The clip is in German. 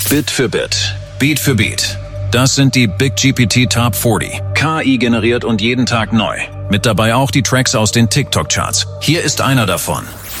Bit für Bit, Beat für Beat. Das sind die BigGPT Top 40. KI generiert und jeden Tag neu. Mit dabei auch die Tracks aus den TikTok-Charts. Hier ist einer davon.